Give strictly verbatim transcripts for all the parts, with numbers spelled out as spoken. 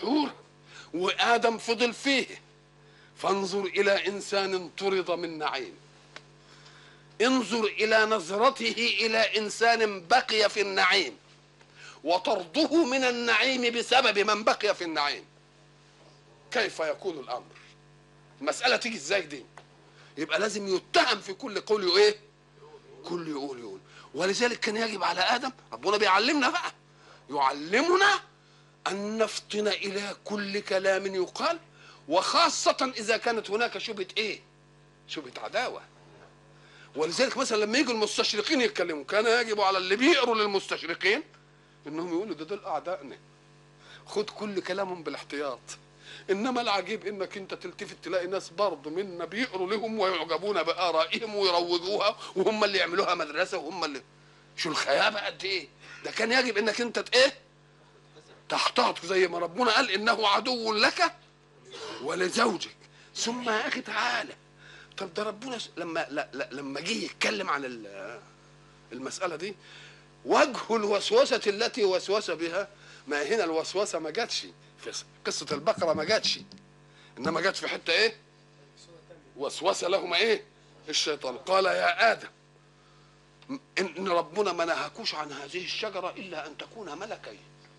مدحور وآدم فضل فيه. فانظر إلى إنسان طرد من نعيم، انظر إلى نظرته إلى إنسان بقي في النعيم، وطرده من النعيم بسبب من بقي في النعيم. كيف يكون الأمر؟ المسألة تيجي ازاي دي؟ يبقى لازم يتهم في كل قول ايه؟ كل يقول يقول. ولذلك كان يجب على آدم، ربنا بيعلمنا بقى، يعلمنا أن نفطن إلى كل كلام يقال، وخاصة إذا كانت هناك شبهة إيه؟ شبهة عداوة. ولذلك مثلا لما يجوا المستشرقين يتكلموا، كان يجب على اللي بيقروا للمستشرقين إنهم يقولوا ده دول أعدائنا، خد كل كلامهم بالاحتياط. إنما العجيب إنك أنت تلتفت تلاقي ناس برضه منا بيقروا لهم ويعجبون بآرائهم ويروجوها، وهم اللي يعملوها مدرسة، وهم اللي شو الخيابة قد إيه. ده كان يجب إنك أنت إيه؟ تحتاط، زي ما ربنا قال إنه عدو لك ولزوجك. ثم يا أخي تعالى، طب ده ربنا لما لا لا لما جه يتكلم عن المسألة دي، وجه الوسوسة التي وسوس بها، ما هنا الوسوسة ما جاتش في قصة البقرة، ما جاتش، إنما جات في حتة إيه؟ وسوس لهما إيه؟ الشيطان. قال يا آدم إن ربنا ما نهاكوش عن هذه الشجرة إلا أن تكون ملكين.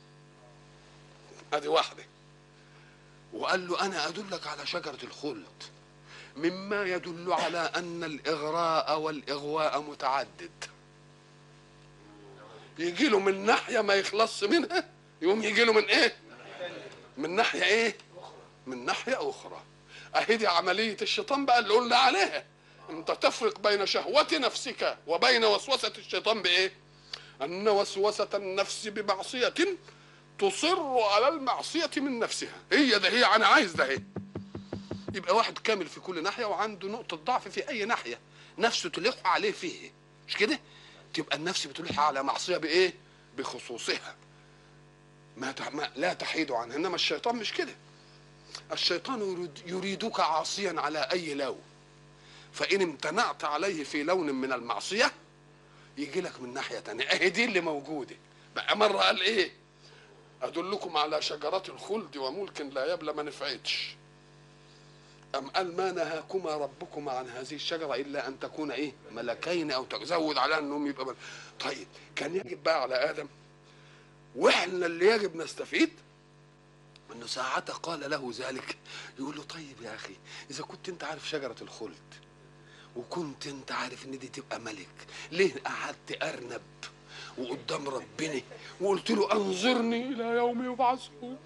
هذه واحدة. وقال له أنا أدلك على شجرة الخلد، مما يدل على أن الإغراء والإغواء متعدد. يجي له من ناحية ما يخلص منها، يقوم يجي له من إيه؟ من ناحية إيه؟ من ناحية أخرى. أهي دي عملية الشيطان بقى اللي قلنا عليها. أنت تفرق بين شهوة نفسك وبين وسوسة الشيطان بإيه؟ أن وسوسة النفس بمعصية تصر على المعصية من نفسها، هي ده، هي أنا عايز ده. هي يبقى واحد كامل في كل ناحية وعنده نقطة ضعف في أي ناحية، نفسه تلح عليه فيه، مش كده؟ تبقى النفس بتلح على معصية بإيه؟ بخصوصها، ما, تح... ما لا تحيد عنها. إنما الشيطان مش كده. الشيطان يريد... يريدك عاصيا على أي لون، فإن امتنعت عليه في لون من المعصية يجي لك من ناحية تانية. أهي دي اللي موجودة بقى. مرة قال إيه؟ أدلكم على شجرات الخلد وملك لا يبلى، ما نفعتش. أم قال ما نهاكما ربكما عن هذه الشجرة إلا أن تكون إيه؟ ملكين أو تزود على أنهم يبقى ملك. طيب كان يجب بقى على آدم، وإحنا اللي يجب نستفيد أنه ساعة قال له ذلك يقول له طيب يا أخي، إذا كنت أنت عارف شجرة الخلد وكنت أنت عارف إن دي تبقى ملك، ليه قعدت أرنب وقدام ربنا وقلت له أنظرني إلى يوم يبعثون؟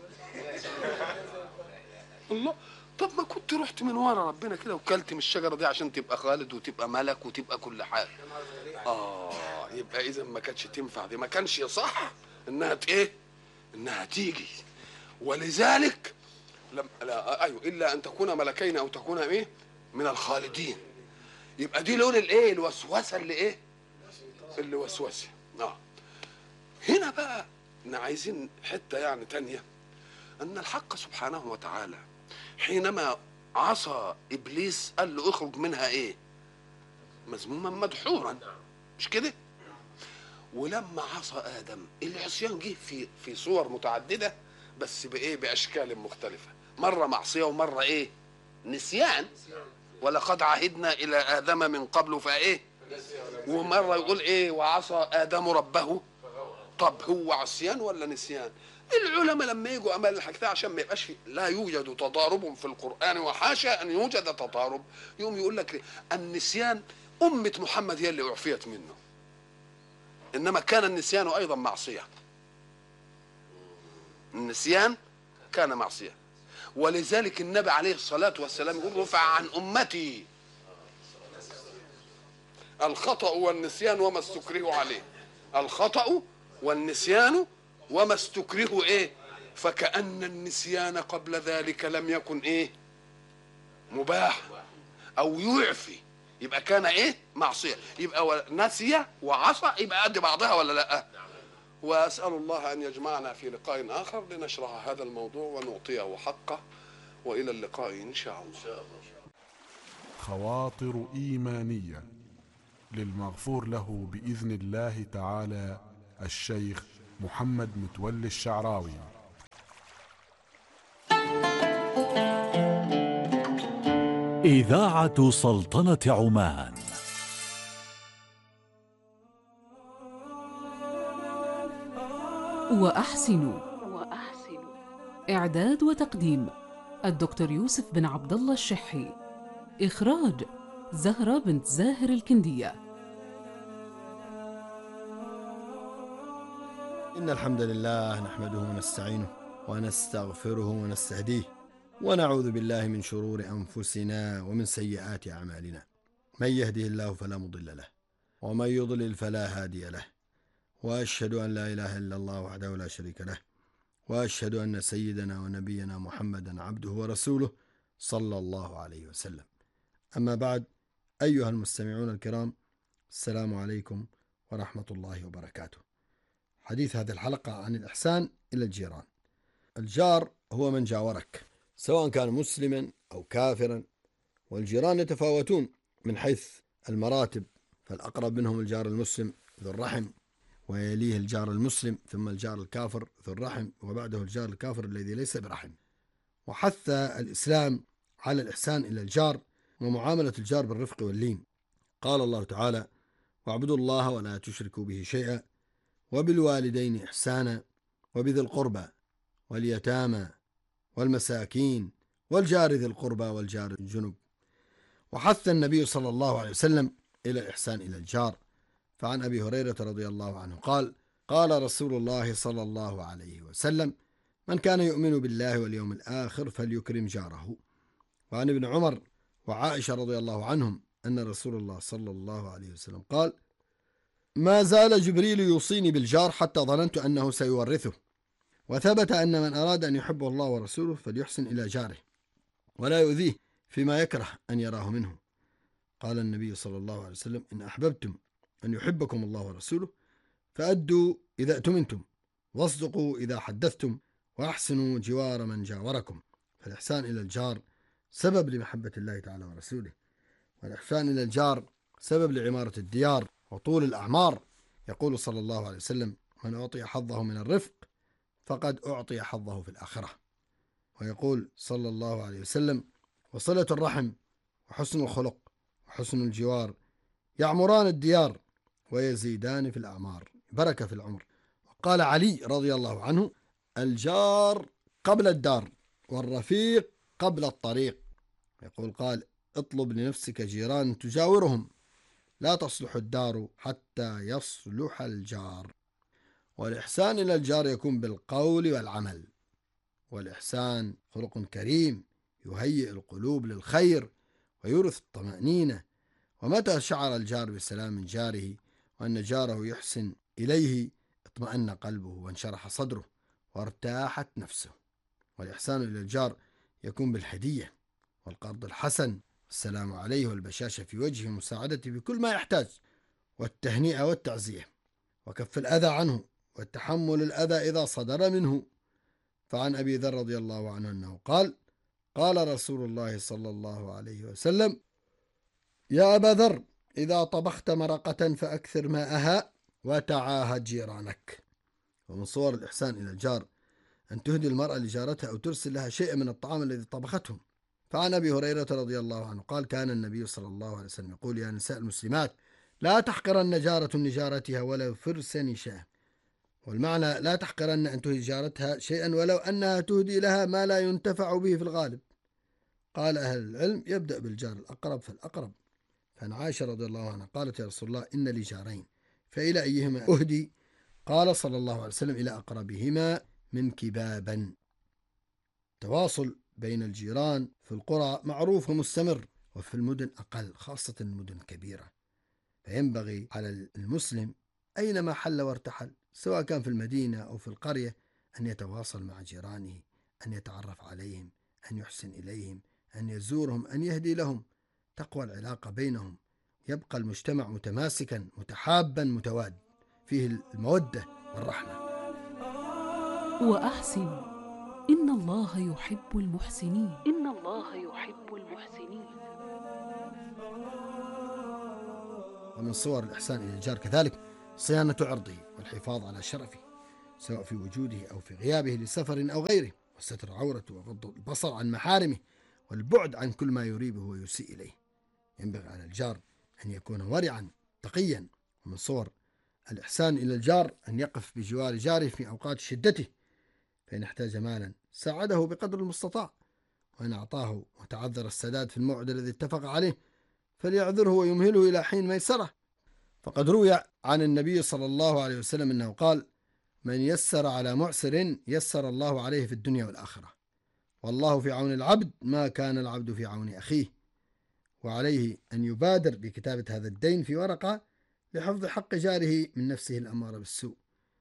الله، طب ما كنت رحت من ورا ربنا كده وكلت من الشجره دي عشان تبقى خالد وتبقى ملك وتبقى كل حاجه. اه يبقى اذا ما كانتش تنفع دي، ما كانش يصح انها ايه؟ انها تيجي. ولذلك لم لا ايوه الا ان تكون ملكين او تكون ايه؟ من الخالدين. يبقى دي لون الايه؟ الوسوسه اللي ايه؟ اللي وسوسه. اه هنا بقى احنا عايزين حته يعني تانيه، ان الحق سبحانه وتعالى حينما عصى ابليس قال له اخرج منها ايه؟ مذموما مدحورا، مش كده؟ ولما عصى ادم العصيان جه في في صور متعدده، بس بايه؟ باشكال مختلفه. مره معصيه ومره ايه؟ نسيان. ولقد عهدنا الى ادم من قبل فايه؟ ومره يقول ايه؟ وعصى ادم ربه. طب هو عصيان ولا نسيان؟ العلماء لما يجوا امال الحكايه عشان ما يبقاش في لا يوجد تضارب في القران، وحاشا ان يوجد تضارب، يوم يقول لك النسيان امه محمد هي اللي اعفيت منه، انما كان النسيان ايضا معصيه. النسيان كان معصيه، ولذلك النبي عليه الصلاه والسلام يقول رفع عن امتي الخطأ والنسيان وما استكرهوا عليه. الخطأ والنسيان وما استكرهوا ايه؟ فكأن النسيان قبل ذلك لم يكن ايه؟ مباح او يعفي، يبقى كان ايه؟ معصية. يبقى نسي وعصى يبقى قد بعضها ولا لا؟ واسأل الله ان يجمعنا في لقاء اخر لنشرح هذا الموضوع ونعطيه حقه، والى اللقاء ان شاء الله. خواطر إيمانية للمغفور له بإذن الله تعالى الشيخ محمد متولي الشعراوي. إذاعة سلطنة عمان. وأحسنوا. إعداد وتقديم الدكتور يوسف بن عبد الله الشحي. إخراج زهرة بنت زاهر الكندية. إن الحمد لله نحمده ونستعينه ونستغفره ونستهديه ونعوذ بالله من شرور أنفسنا ومن سيئات أعمالنا. من يهده الله فلا مضل له ومن يضلل فلا هادي له، وأشهد أن لا إله إلا الله وحده لا شريك له، وأشهد أن سيدنا ونبينا محمدا عبده ورسوله صلى الله عليه وسلم. أما بعد، أيها المستمعون الكرام، السلام عليكم ورحمة الله وبركاته. حديث هذه الحلقة عن الإحسان إلى الجيران. الجار هو من جاورك، سواء كان مسلما أو كافرا، والجيران يتفاوتون من حيث المراتب، فالأقرب منهم الجار المسلم ذو الرحم، ويليه الجار المسلم، ثم الجار الكافر ذو الرحم، وبعده الجار الكافر الذي ليس برحم. وحث الإسلام على الإحسان إلى الجار ومعاملة الجار بالرفق واللين. قال الله تعالى: واعبدوا الله ولا تشركوا به شيئا وبالوالدين إحسانا وبذي القربى واليتامى والمساكين والجار ذي القربى والجار الجنب. وحث النبي صلى الله عليه وسلم إلى الإحسان إلى الجار. فعن أبي هريرة رضي الله عنه قال: قال رسول الله صلى الله عليه وسلم: من كان يؤمن بالله واليوم الآخر فليكرم جاره. وعن ابن عمر وعائشة رضي الله عنهم أن رسول الله صلى الله عليه وسلم قال: ما زال جبريل يوصيني بالجار حتى ظننت أنه سيورثه. وثبت أن من أراد أن يحبه الله ورسوله فليحسن إلى جاره ولا يؤذيه فيما يكره أن يراه منه. قال النبي صلى الله عليه وسلم: إن أحببتم أن يحبكم الله ورسوله فأدوا إذا أتمنتم، واصدقوا إذا حدثتم، وأحسنوا جوار من جاوركم. فالإحسان إلى الجار سبب لمحبة الله تعالى ورسوله، والإحسان إلى الجار سبب لعمارة الديار وطول الأعمار. يقول صلى الله عليه وسلم: من أعطي حظه من الرفق فقد أعطي حظه في الآخرة. ويقول صلى الله عليه وسلم: وصلة الرحم وحسن الخلق وحسن الجوار يعمران الديار ويزيدان في الأعمار، بركة في العمر. وقال علي رضي الله عنه: الجار قبل الدار والرفيق قبل الطريق. يقول قال: اطلب لنفسك جيران تجاورهم، لا تصلح الدار حتى يصلح الجار. والإحسان إلى الجار يكون بالقول والعمل. والإحسان خلق كريم يهيئ القلوب للخير ويورث الطمأنينة. ومتى شعر الجار بسلام من جاره وأن جاره يحسن إليه اطمأن قلبه وانشرح صدره وارتاحت نفسه. والإحسان إلى الجار يكون بالهدية والقرض الحسن والسلام عليه والبشاشة في وجهه ومساعدته بكل ما يحتاج، والتهنئة والتعزية، وكف الأذى عنه والتحمل الأذى إذا صدر منه. فعن أبي ذر رضي الله عنه أنه قال: قال رسول الله صلى الله عليه وسلم: يا أبا ذر، إذا طبخت مرقة فأكثر ماءها وتعاهد جيرانك. ومن صور الإحسان إلى الجار أن تهدي المرأة لجارتها أو ترسل لها شيئا من الطعام الذي طبخته. فعن أبي هريرة رضي الله عنه قال: كان النبي صلى الله عليه وسلم يقول: يا نساء المسلمات، لا تحقرن جارة لجارتها ولو فرس نشاه. والمعنى: لا تحقرن أن تهدي جارتها شيئا ولو أنها تهدي لها ما لا ينتفع به في الغالب. قال أهل العلم: يبدأ بالجار الأقرب فالأقرب. فعن عائشة رضي الله عنها قالت: يا رسول الله، إن لي جارين، فإلى أيهما أهدي؟ قال صلى الله عليه وسلم: إلى أقربهما من كبابا. تواصل بين الجيران في القرى معروف ومستمر، وفي المدن أقل، خاصة المدن الكبيرة. فينبغي على المسلم أينما حل وارتحل، سواء كان في المدينة أو في القرية، أن يتواصل مع جيرانه، أن يتعرف عليهم، أن يحسن إليهم، أن يزورهم، أن يهدي لهم. تقوى العلاقة بينهم، يبقى المجتمع متماسكا متحابا متواد، فيه المودة والرحمة. وأحسن، إن الله يحب المحسنين. إن الله يحب المحسنين. ومن صور الإحسان إلى الجار كذلك صيانة عرضه والحفاظ على شرفه، سواء في وجوده أو في غيابه لسفر أو غيره، وستر عورته وغض البصر عن محارمه، والبعد عن كل ما يريبه ويسيء إليه. ينبغي على الجار أن يكون ورعا تقيا. ومن صور الإحسان إلى الجار أن يقف بجوار جاره في أوقات شدته، فإن احتاج مالا ساعده بقدر المستطاع، وإن أعطاه وتعذر السداد في الموعد الذي اتفق عليه فليعذره ويمهله إلى حين ميسره. فقد روي عن النبي صلى الله عليه وسلم أنه قال: من يسر على معسر يسر الله عليه في الدنيا والآخرة، والله في عون العبد ما كان العبد في عون أخيه. وعليه أن يبادر بكتابة هذا الدين في ورقة لحفظ حق جاره من نفسه الأمارة بالسوء،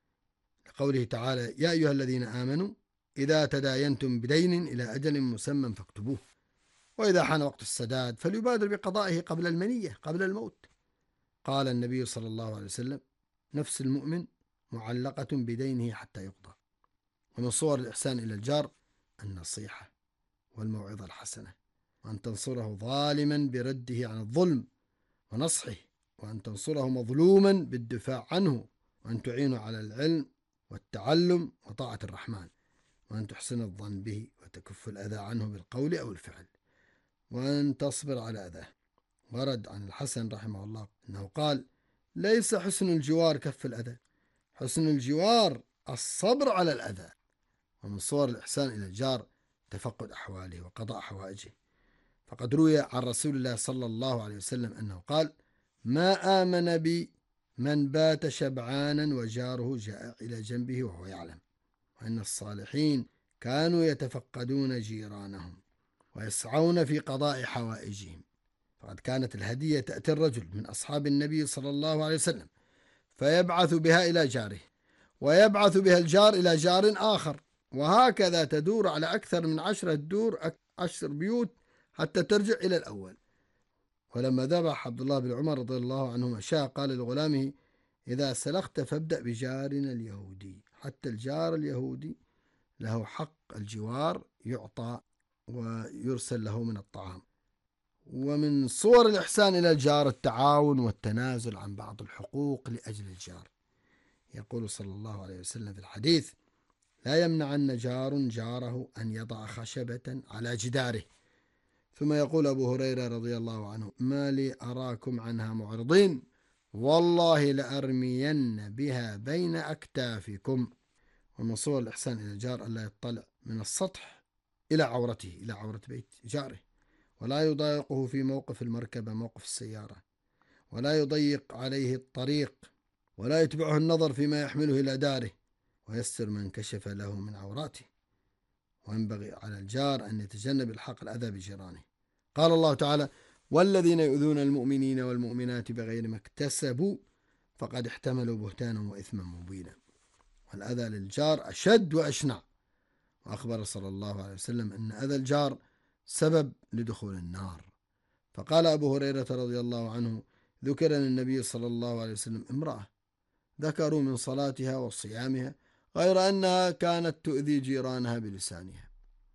لقوله تعالى: يا أيها الذين آمنوا إذا تداينتم بدين إلى أجل مسمى فاكتبوه، وإذا حان وقت السداد فليبادر بقضائه قبل المنية، قبل الموت. قال النبي صلى الله عليه وسلم: نفس المؤمن معلقة بدينه حتى يقضى. ومن صور الإحسان إلى الجار النصيحة والموعظة الحسنة، وأن تنصره ظالما برده عن الظلم ونصحه، وأن تنصره مظلوما بالدفاع عنه، وأن تعينه على العلم والتعلم وطاعة الرحمن، وأن تحسن الظن به وتكف الأذى عنه بالقول أو الفعل، وأن تصبر على أذاه. ورد عن الحسن رحمه الله أنه قال: ليس حسن الجوار كف الأذى، حسن الجوار الصبر على الأذى. ومن صور الإحسان إلى الجار تفقد أحواله وقضاء حوائجه، فقد روي عن رسول الله صلى الله عليه وسلم أنه قال: ما آمن بي من بات شبعانا وجاره جائع إلى جنبه وهو يعلم. وإن الصالحين كانوا يتفقدون جيرانهم ويسعون في قضاء حوائجهم. فقد كانت الهدية تأتي الرجل من أصحاب النبي صلى الله عليه وسلم فيبعث بها إلى جاره، ويبعث بها الجار إلى جار آخر، وهكذا تدور على أكثر من عشرة دور، عشر بيوت، حتى ترجع إلى الأول. ولما ذبح عبد الله بن عمر رضي الله عنهما شاة قال لغلامه: إذا سلخت فابدأ بجارنا اليهودي. حتى الجار اليهودي له حق الجوار، يعطى ويرسل له من الطعام. ومن صور الإحسان إلى الجار التعاون والتنازل عن بعض الحقوق لأجل الجار. يقول صلى الله عليه وسلم في الحديث: لا يمنعن جار جاره أن يضع خشبة على جداره. ثم يقول أبو هريرة رضي الله عنه: ما لي أراكم عنها معرضين، والله لأرمين بها بين أكتافكم. ومن صور الإحسان إلى الجار ألا يطلع من السطح إلى عورته، إلى عورة بيت جاره، ولا يضايقه في موقف المركبة، موقف السيارة، ولا يضيق عليه الطريق، ولا يتبعه النظر فيما يحمله إلى داره، ويستر من كشف له من عوراته. وينبغي على الجار أن يتجنب الحق الأذى بجيرانه. قال الله تعالى: والذين يؤذون المؤمنين والمؤمنات بغير ما اكتسبوا فقد احتملوا بهتانا وإثما مبينا. والأذى للجار أشد وأشنع. وأخبر صلى الله عليه وسلم أن أذى الجار سبب لدخول النار. فقال أبو هريرة رضي الله عنه: ذكر للنبي صلى الله عليه وسلم امرأة ذكروا من صلاتها وصيامها غير أنها كانت تؤذي جيرانها بلسانها،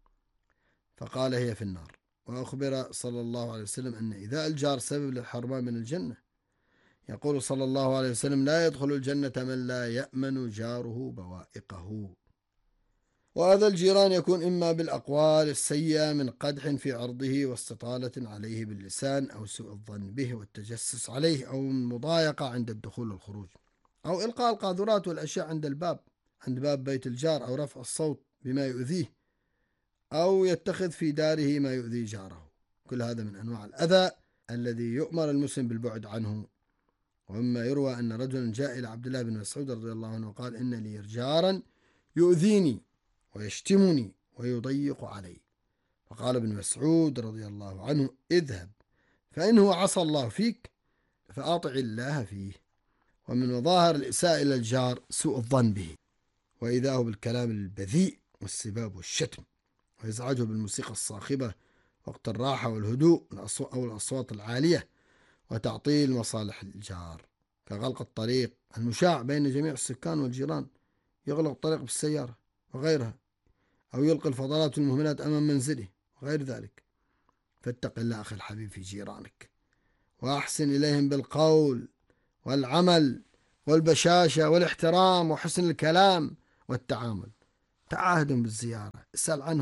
فقال: هي في النار. وأخبر صلى الله عليه وسلم أن إيذاء الجار سبب للحرمان من الجنة. يقول صلى الله عليه وسلم: لا يدخل الجنة من لا يأمن جاره بوائقه. وهذا الجيران يكون إما بالأقوال السيئة من قدح في عرضه واستطالة عليه باللسان، أو سوء الظن به والتجسس عليه، أو مضايقة عند الدخول والخروج، أو إلقاء القاذورات والأشياء عند الباب عند باب بيت الجار، أو رفع الصوت بما يؤذيه، أو يتخذ في داره ما يؤذي جاره. كل هذا من أنواع الأذى الذي يؤمر المسلم بالبعد عنه. ومما يروى أن رجلا جاء إلى عبد الله بن مسعود رضي الله عنه وقال: إن لي جارا يؤذيني ويشتمني ويضيق علي. فقال ابن مسعود رضي الله عنه: اذهب فإنه عصى الله فيك فأطع الله فيه. ومن مظاهر الإساءة إلى الجار سوء الظن به، وإيذاؤه بالكلام البذيء والسباب والشتم، ويزعجه بالموسيقى الصاخبة وقت الراحة والهدوء أو الأصوات العالية، وتعطيل مصالح الجار كغلق الطريق المشاع بين جميع السكان والجيران، يغلق الطريق بالسيارة وغيرها، أو يلقي الفضلات والمهملات أمام منزله وغير ذلك. فاتق الله أخي الحبيب في جيرانك، وأحسن إليهم بالقول والعمل والبشاشة والاحترام وحسن الكلام والتعامل. تعاهدهم بالزيارة، اسأل عنهم،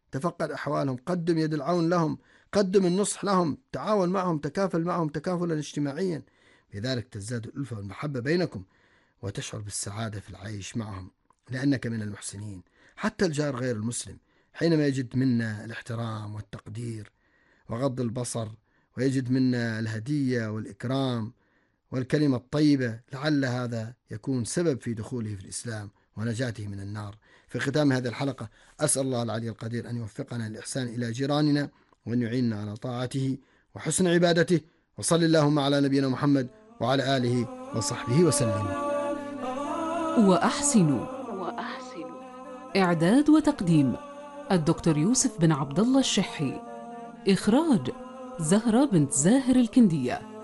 تفقد أحوالهم، قدم يد العون لهم، قدم النصح لهم، تعاون معهم، تكافل معهم تكافلا اجتماعيا. لذلك تزداد الألفة والمحبة بينكم، وتشعر بالسعادة في العيش معهم، لأنك من المحسنين. حتى الجار غير المسلم حينما يجد منا الاحترام والتقدير وغض البصر، ويجد منا الهدية والإكرام والكلمة الطيبة، لعل هذا يكون سبب في دخوله في الإسلام ونجاته من النار. في ختام هذه الحلقة أسأل الله العلي القدير أن يوفقنا للإحسان إلى جيراننا، وأن يعيننا على طاعته وحسن عبادته. وصل اللهم على نبينا محمد وعلى آله وصحبه وسلم. وأحسنوا. إعداد وتقديم الدكتور يوسف بن عبد الله الشحي. إخراج زهرة بنت زاهر الكندية.